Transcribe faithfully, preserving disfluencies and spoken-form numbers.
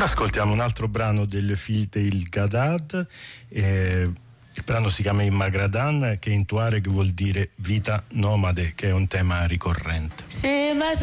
Ascoltiamo un altro brano del Filte il Gadad, eh, il brano si chiama Imagradan, che in Tuareg vuol dire vita nomade, che è un tema ricorrente.